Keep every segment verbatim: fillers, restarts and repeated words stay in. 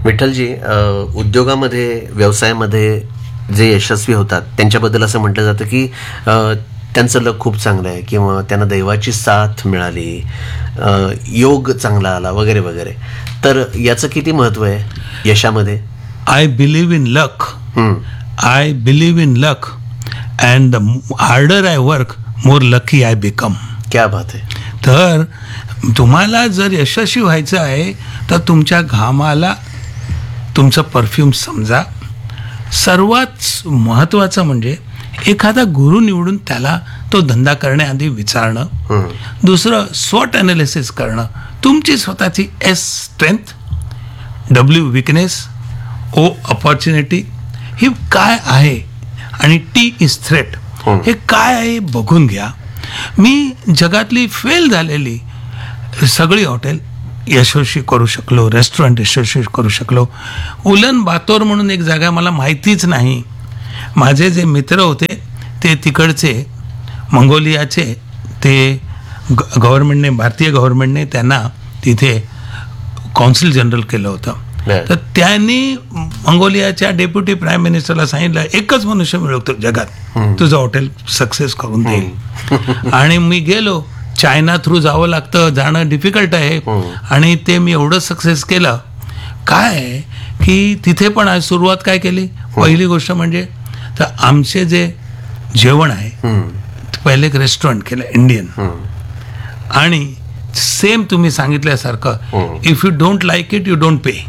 विठ्ठलजी, उद्योगामध्ये व्यवसायामध्ये जे यशस्वी होतात त्यांच्याबद्दल असं म्हटलं जातं की त्यांचं लक खूप चांगलं आहे किंवा त्यांना दैवाची साथ मिळाली, योग चांगला आला वगैरे वगैरे. तर याचं किती महत्व आहे यशामध्ये? I believe in luck. I believe in luck and the harder I work more lucky I become. क्या बात आहे. तर तुम्हाला जर यशस्वी व्हायचं आहे तर तुमच्या घामाला तुमचं परफ्यूम समजा. सर्वात महत्त्वाचं म्हणजे एखादा गुरु निवडून त्याला तो धंदा करण्याआधी विचारणं. दुसरं स्वॉट ॲनालिसिस करणं. तुमची स्वतःची एस स्ट्रेंथ, डब्ल्यू विकनेस, ओ अपॉर्च्युनिटी ही काय आहे आणि टी इज थ्रेट हे काय आहे बघून घ्या. मी जगातली फेल झालेली सगळी हॉटेल यशस्वी करू शकलो, रेस्टॉरंट यशस्वी करू शकलो. उलन बातोर म्हणून एक जागा मला माहितीच नाही. माझे जे मित्र होते ते तिकडचे मंगोलियाचे, ते गव्हर्नमेंटने भारतीय गव्हर्नमेंटने त्यांना तिथे कॉन्सल जनरल केलं होतं. तर त्यांनी मंगोलियाच्या डेप्युटी प्राईम मिनिस्टरला सांगितलं एकच मनुष्य मिळवतो जगात तुझं हॉटेल सक्सेस करून देईल. आणि मी गेलो. चायना थ्रू जावं लागतं, जाणं डिफिकल्ट आहे. आणि ते मी एवढं सक्सेस केलं काय की तिथे पण आज सुरुवात काय केली. पहिली गोष्ट म्हणजे तर आमचे जे जेवण आहे पहिले एक रेस्टॉरंट केलं इंडियन. आणि सेम तुम्ही सांगितल्यासारखं if you don't like it you don't pay.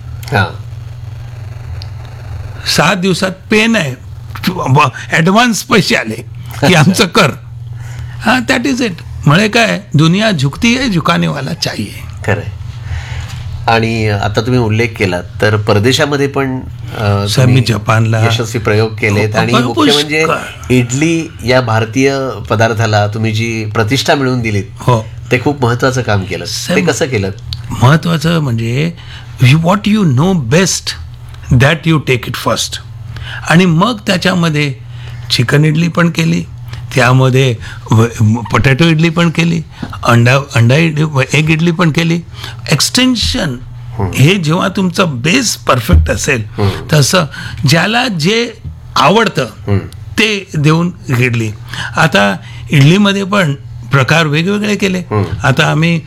सात दिवसात पे नाही, ॲडव्हान्स पैसे आले की आमचं कर. हा दॅट इज इट. म्हणजे काय दुनिया झुकती आहे, झुकाने वाला चाहिए. खरंय. आणि आता तुम्ही उल्लेख केला तर परदेशामध्ये पण मी जपानला यशस्वी प्रयोग केलेत. आणि मुख्य म्हणजे इडली या भारतीय पदार्थाला तुम्ही जी प्रतिष्ठा मिळवून दिलीत, हो ते खूप महत्वाचं काम केलं. ते कसं केलं? महत्वाचं म्हणजे what you know best that you take it first. आणि मग त्याच्यामध्ये चिकन इडली पण केली, त्यामध्ये पोटॅटो इडली पण केली, अंडा अंडा इडली एग इडली पण केली. एक्सटेन्शन हे जेव्हा तुमचं बेस परफेक्ट असेल तसं ज्याला जे आवडतं ते देऊन इडली. आता इडलीमध्ये पण प्रकार वेगवेगळे केले. आता आम्ही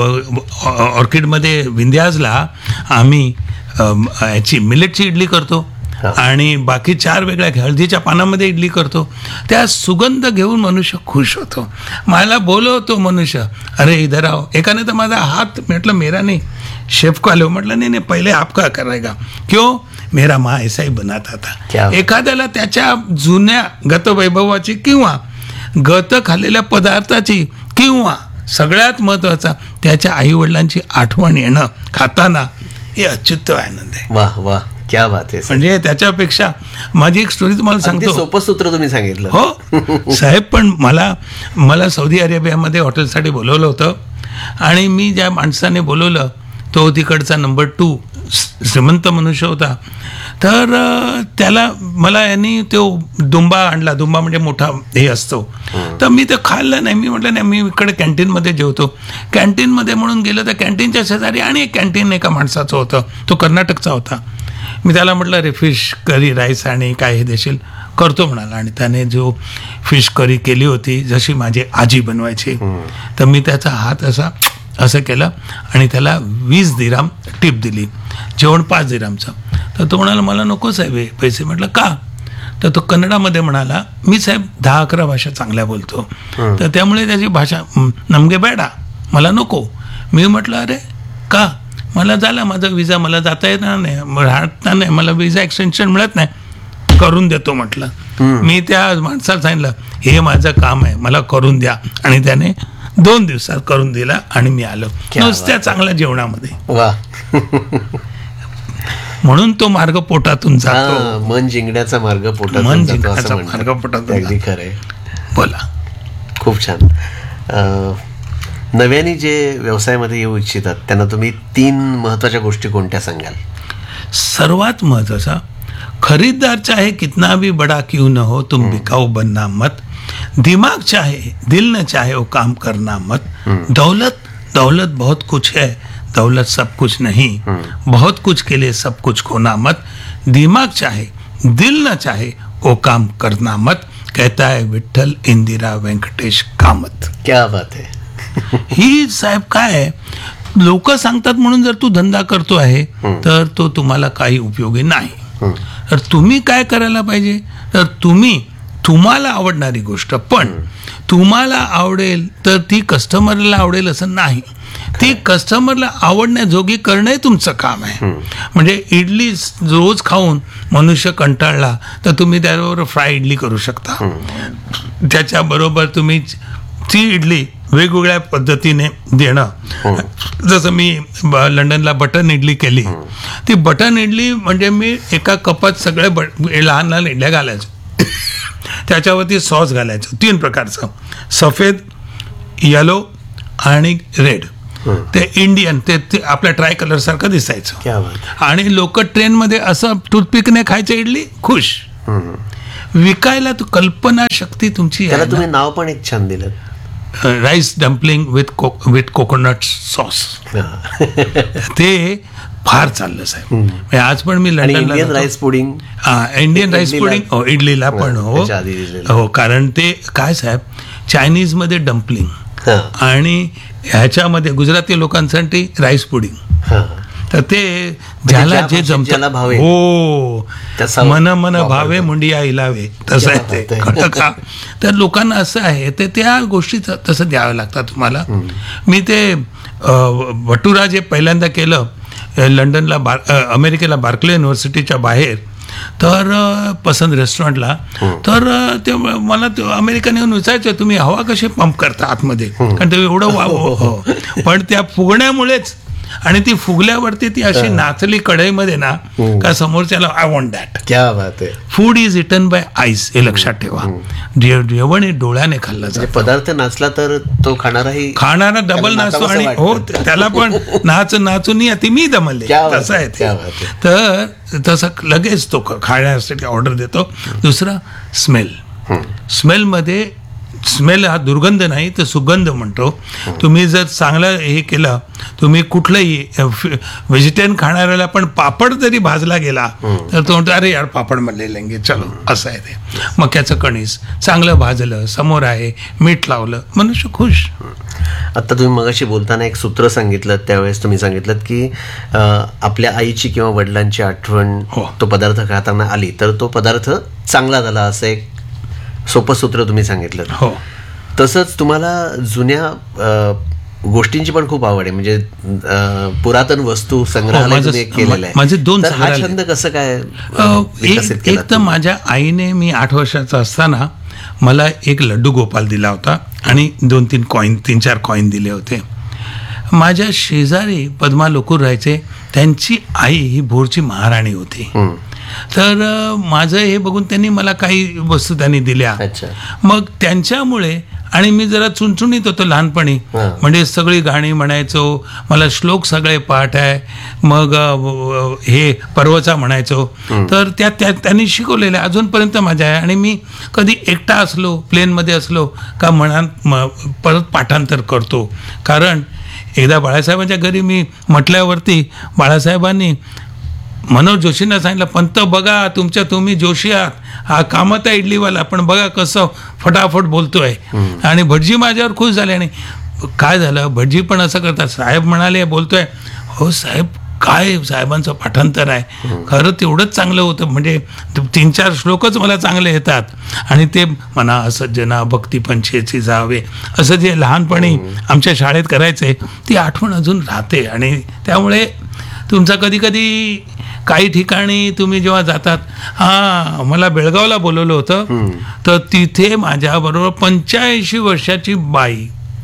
ऑर्किडमध्ये विंध्याजला आम्ही याची मिलेटची इडली करतो आणि बाकी चार वेगळ्या हळदीच्या पानामध्ये इडली करतो. त्या सुगंध घेऊन मनुष्य खुश होतो. मला बोलवतो मनुष्य, अरे इधर आओ. एकाने तर माझा हात म्हटलं मेरा नाही शेफ को आलो. म्हटलं नाही नाही पहिले आपका करेगा. क्यों? मेरा माँ ऐसा ही बनाता था. एखाद्याला त्याच्या जुन्या गतवैभवाची किंवा गत खाल्लेल्या पदार्थाची किंवा सगळ्यात महत्वाचा त्याच्या आई वडिलांची आठवण येणं खाताना हे अच्युत आनंद आहे. वाह वाह, क्या बात आहे. म्हणजे त्याच्यापेक्षा माझी एक स्टोरी तुम्हाला सांगतो. सोपं सूत्र तुम्ही सांगितलं. हो साहेब, पण मला मला सौदी अरेबियामध्ये हॉटेलसाठी बोलवलं होतं आणि मी ज्या माणसाने बोलवलं तो तिकडचा नंबर टू श्रीमंत मनुष्य होता. तर त्याला मला यांनी तो दुंबा आणला. दुंबा म्हणजे मोठा हे असतो. तर मी ते खाल्लं नाही. मी म्हटलं नाही मी इकडे कॅन्टीनमध्ये जेवतो. कॅन्टीनमध्ये म्हणून गेलं तर कॅन्टीनच्या शेजारी आणि एक कॅन्टीन एका माणसाचं होतं. तो कर्नाटकचा होता. मी त्याला म्हटलं रे फिश करी राईस आणि काय हे देशील? करतो म्हणाला. आणि त्याने जो फिश करी केली होती जशी माझी आजी बनवायची, तर मी त्याचा हात असा असं केलं आणि त्याला वीस दिराम टिप दिली, जेवण पाच दिरामचं. तर तो म्हणाला मला नको साहेब हे पैसे. म्हटलं का? तर तो कन्नडामध्ये म्हणाला मी साहेब दहा अकरा भाषा चांगल्या बोलतो, तर त्यामुळे त्याची भाषा नमगे बेडा मला नको. मी म्हटलं अरे का? मला झाला माझा विजा, मला जाता येणार नाही, राहता नाही, मला विजा एक्सटेन्शन मिळत नाही, करून देतो म्हटलं. मी त्या माणसाला सांगितलं हे माझं काम आहे, मला करून द्या. आणि त्याने दोन दिवसात करून दिला आणि मी आलो नुसत्या चांगल्या जेवणामध्ये. म्हणून तो मार्ग पोटातून जातो. मन जिंकण्याचा मार्ग पोटातून मन जिंकण्याचा मार्ग पोटातून. अगदी खरंय. बोला. खूप छान. नव्याने जे व्यवसायामध्ये येऊ इच्छितात त्यांना तुम्ही तीन महत्वाच्या गोष्टी कोणत्या सांगाल? सर्वात महत्वाचा, खरीददार चाहे कितना भी बड़ा क्यों न हो तुम बिकाऊ बनना मत. दिमाग चाहे दिल न चाहे वो काम करना मत. दौलत दौलत बहुत कुछ है, दौलत सब कुछ नहीं, बहुत कुछ के लिए सब कुछ खोना मत, दिमाग चाहे दिल न चाहे वो काम करना मत, कहता है विठ्ठल इंदिरा व्यंकटेश कामत. क्या बात आहे. ही साहेब काय आहे, लोक सांगतात म्हणून जर तू धंदा करतो आहे तर तो तुम्हाला काही उपयोगी नाही. तर तुम्ही काय करायला पाहिजे, तर तुम्ही तुम्हाला आवडणारी गोष्ट, पण तुम्हाला आवडेल तर ती कस्टमरला आवडेल असं नाही, ती कस्टमरला आवडण्याजोगी करणं तुमचं काम आहे. म्हणजे इडली रोज खाऊन मनुष्य कंटाळला तर तुम्ही त्याबरोबर फ्राय इडली करू शकता, त्याच्याबरोबर तुम्ही ती इडली वेगवेगळ्या पद्धतीने देणं. जसं मी लंडनला बटन इडली केली, ती बटन इडली म्हणजे मी एका कपात सगळे लहान लहान इडल्या घालायचो, त्याच्यावरती सॉस घालायचो तीन प्रकारचं, सफेद, येलो आणि रेड. ते इंडियन ते, ते आपल्या ट्राय कलर सारखं दिसायचं. आणि लोक ट्रेनमध्ये असं टूथपिकने खायचं इडली, खुश. विकायला तू कल्पना शक्ती तुमची. त्याला तुम्ही नाव पण एक छान दिलं, rice dumpling with with coconut sauce. ते फार चाललं साहेब. आज पण मी लंडनला Indian rice pudding, Indian rice pudding हो, इडलीला पण हो हो, कारण ते काय साहेब, चायनीज मध्ये डम्पलिंग आणि ह्याच्यामध्ये गुजराती लोकांसाठी राईस पुडिंग. तर ते ज्याला जे जमतं हो, मन मन भावे मुंडिया इलावे, तसं आहे ते. कळलं का? तर लोकांना असं आहे ते त्या गोष्टी तसं द्यावं लागतात तुम्हाला. मी ते भटुरा जे पहिल्यांदा केलं लंडनला, बार अमेरिकेला बार्कले युनिव्हर्सिटीच्या बाहेर, तर पसंत रेस्टॉरंटला, तर ते मला अमेरिकन येऊन विचारायचं तुम्ही हवा कशी पंप करता आतमध्ये, कारण ते एवढं वाव. पण त्या फुगण्यामुळेच, आणि ती फुगल्यावरती ती अशी नाचली कढईमध्ये ना, का समोरच्याला आय वॉन्ट दॅट. क्या बात आहे. Food is eaten by ice, हे लक्षात ठेवा. जेवण हे डोळ्याने खाल्लं जातं. पदार्थ नाचला तर तो खाणाराही खाणारा डबल नाचतो, आणि हो त्याला पण नाच नाचून ती मी दमले, तसं आहे ते. तर तसं लगेच तो खाण्यासाठी ऑर्डर देतो. दुसरा स्मेल, स्मेलमध्ये स्मेल हा दुर्गंध नाही तर सुगंध म्हणतो. तुम्ही जर चांगलं हे केलं, तुम्ही कुठलंही व्हेजिटेरियन खाणाऱ्याला पण पापड जरी भाजला गेला तर तो म्हणतो अरे यार पापड मधले लेंगे चलो, असं आहे ते. मक्याचं कणीस चांगलं भाजलं, समोर आहे, मीठ लावलं, मनुष्य खुश. आता तुम्ही मगाशी बोलताना एक सूत्र सांगितलं, त्यावेळेस तुम्ही सांगितलं की आपल्या आईची किंवा वडिलांची आठवण तो पदार्थ खाताना आली तर तो पदार्थ चांगला झाला, असं एक सोपं सूत्र तुम्ही सांगितलं. हो. तसंच तुम्हाला जुन्या गोष्टींची पण खूप आवड आहे, म्हणजे पुरातन वस्तू संग्रहालय केलेलं आहे. माझे दोन. हा छंद कसं काय विकसित केला? एक तर माझ्या आईने, मी आठ वर्षाचा असताना मला एक लड्डू गोपाल दिला होता आणि दोन तीन कॉईन तीन चार कॉईन दिले होते. माझ्या शेजारी पद्मा लोकूर राहायचे, त्यांची आई ही भोरची महाराणी होती. तर माझं हे बघून त्यांनी मला काही वस्तू त्यांनी दिल्या. मग त्यांच्यामुळे, आणि मी जरा चुणचुणीत होतो लहानपणी, म्हणजे सगळी गाणी म्हणायचो, मला श्लोक सगळे पाठ आहे, मग हे पर्वचा म्हणायचो. तर त्या त्यांनी शिकवलेल्या अजूनपर्यंत माझ्या आहे. आणि मी कधी एकटा असलो, प्लेनमध्ये असलो का म्हणा परत पाठांतर करतो. कारण एकदा बाळासाहेबांच्या घरी मी म्हटल्यावरती बाळासाहेबांनी मनोज जोशींना सांगितलं, पंत बघा तुमच्या तुम्ही जोशी आहात, हा कामत आहे इडलीवाला, पण बघा कसं फटाफट बोलतोय. आणि भटजी माझ्यावर खुश झाले. आणि काय झालं, भटजी पण असं करतात. साहेब म्हणाले बोलतोय, हो साहेब काय साहेबांचं पाठांतर आहे, खरं तेवढंच चांगलं होतं, म्हणजे तीन चार श्लोकच मला चांगले येतात. आणि ते मना सज्जना भक्ती पंचेची जावे, असं जे लहानपणी आमच्या शाळेत करायचे, ती आठवण अजून राहते. आणि त्यामुळे तुमचा कधी कधी काही ठिकाणी तुम्ही जेव्हा जातात, हां मला बेळगावला बोलवलं होतं, तर तिथे माझ्याबरोबर पंच्याऐंशी वर्षाची बाई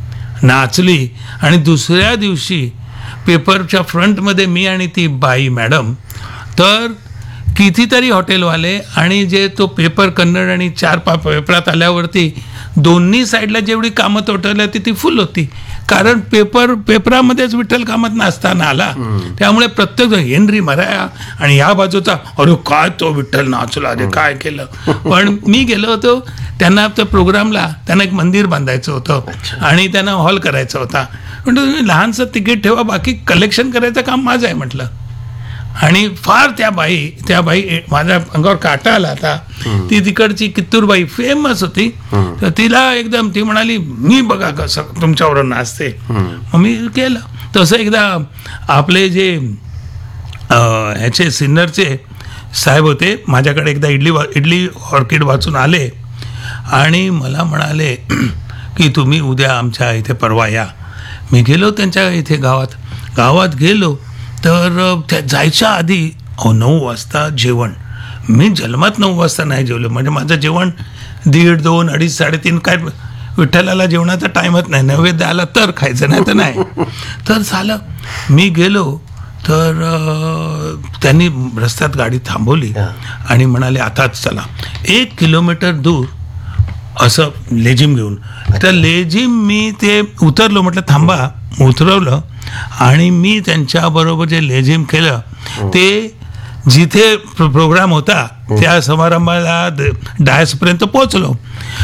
नाचली. आणि दुसऱ्या दिवशी पेपरच्या फ्रंटमध्ये मी आणि ती बाई मॅडम. तर कितीतरी हॉटेलवाले, आणि जे तो पेपर कन्नड आणि चार पा पेपरात आल्यावरती दोन्ही साईडला जेवढी कामं टोटल होती ती फुल होती. कारण पेपर पेपरामध्येच विठ्ठल कामत नाचताना आला. त्यामुळे प्रत्येक हेनरी मराया, आणि या बाजूचा अरे काय तो विठ्ठल नाचला, अरे काय केलं. पण मी गेलो होतो त्यांना त्या प्रोग्रामला त्यांना एक मंदिर बांधायचं होतं आणि त्यांना हॉल करायचा होता. म्हणतो तुम्ही लहानसं तिकीट ठेवा, बाकी कलेक्शन करायचं काम माझं आहे म्हटलं. आणि फार त्या बाई त्या बाई माझ्या अंगावर काटा आला आता. ती तिकडची कित्तूर बाई फेमस होती. तर तिला एकदम ती म्हणाली मी बघा कसं तुमच्यावर नाचते. मग मी केलं तसं. एकदा आपले जे ह्याचे सिन्नरचे साहेब होते माझ्याकडे एकदा इडली वा इडली ऑर्किड वाचून आले आणि मला म्हणाले की तुम्ही उद्या आमच्या इथे परवा या. मी गेलो त्यांच्या इथे गावात गावात गेलो तर त्या जायच्या आधी अहो नऊ वाजता जेवण. मी जन्मात नऊ वाजता नाही जेवलो. म्हणजे माझं जेवण दीड दोन अडीच साडेतीन काय विठ्ठलाला जेवणाचा टाईमच नाही. नैवेद्य आला तर खायचं नाही तर नाही. तर झालं मी गेलो तर त्यांनी रस्त्यात गाडी थांबवली आणि म्हणाले आताच चला. एक किलोमीटर दूर असं लेझिम घेऊन तर लेझिम मी ते उतरलो. म्हटलं थांबा. उतरवलं आणि मी त्यांच्याबरोबर जे लेझिम केलं ते जिथे प्रोग्राम होता त्या समारंभाला डायसपर्यंत पोहोचलो.